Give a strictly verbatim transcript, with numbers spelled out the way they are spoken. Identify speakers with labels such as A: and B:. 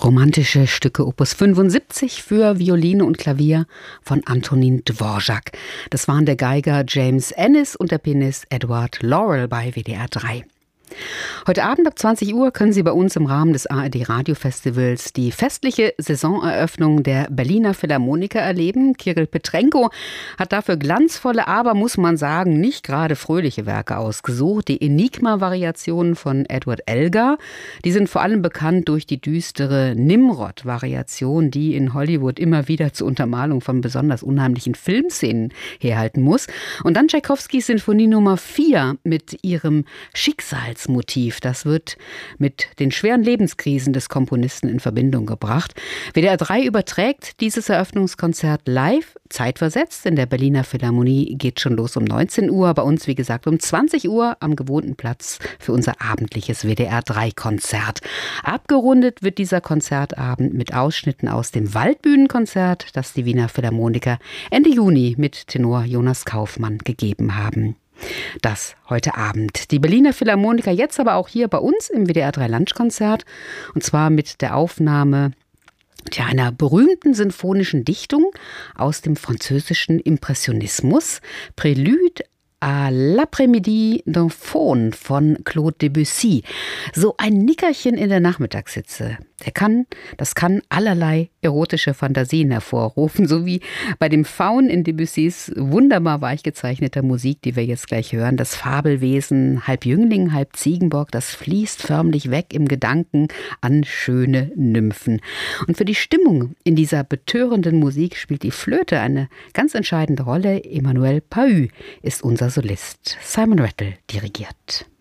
A: Romantische Stücke Opus fünfundsiebzig für Violine und Klavier von Antonin Dvorak. Das waren der Geiger James Ennis und der Pianist Edward Laurel bei W D R drei. Heute Abend ab zwanzig Uhr können Sie bei uns im Rahmen des A R D Radiofestivals die festliche Saisoneröffnung der Berliner Philharmoniker erleben. Kirill Petrenko hat dafür glanzvolle, aber muss man sagen, nicht gerade fröhliche Werke ausgesucht. Die Enigma-Variationen von Edward Elgar, die sind vor allem bekannt durch die düstere Nimrod-Variation, die in Hollywood immer wieder zur Untermalung von besonders unheimlichen Filmszenen herhalten muss. Und dann Tschaikowskis Sinfonie Nummer vier mit ihrem Schicksals Motiv. Das wird mit den schweren Lebenskrisen des Komponisten in Verbindung gebracht. W D R drei überträgt dieses Eröffnungskonzert live, zeitversetzt. In der Berliner Philharmonie geht schon los um neunzehn Uhr. Bei uns, wie gesagt, um zwanzig Uhr am gewohnten Platz für unser abendliches W D R drei Konzert. Abgerundet wird dieser Konzertabend mit Ausschnitten aus dem Waldbühnenkonzert, das die Wiener Philharmoniker Ende Juni mit Tenor Jonas Kaufmann gegeben haben. Das heute Abend. Die Berliner Philharmoniker jetzt aber auch hier bei uns im W D R drei Lunchkonzert. Und zwar mit der Aufnahme ja, einer berühmten sinfonischen Dichtung aus dem französischen Impressionismus. Prélude à l'après-midi d'un Faune von Claude Debussy. So ein Nickerchen in der Nachmittagssitze. Der kann, das kann allerlei erotische Fantasien hervorrufen, so wie bei dem Faun in Debussys wunderbar weich gezeichneter Musik, die wir jetzt gleich hören. Das Fabelwesen, halb Jüngling, halb Ziegenbock, das fließt förmlich weg im Gedanken an schöne Nymphen. Und für die Stimmung in dieser betörenden Musik spielt die Flöte eine ganz entscheidende Rolle. Emmanuel Pahud ist unser Solist. Simon Rattle dirigiert.